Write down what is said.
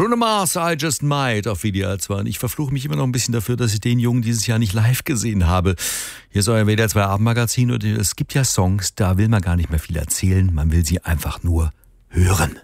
Bruno Mars, I Just Might auf WDR 2. Und ich verfluche mich immer noch ein bisschen dafür, dass ich den Jungen dieses Jahr nicht live gesehen habe. Hier ist euer WDR 2 Abendmagazin und es gibt ja Songs, da will man gar nicht mehr viel erzählen, man will sie einfach nur hören.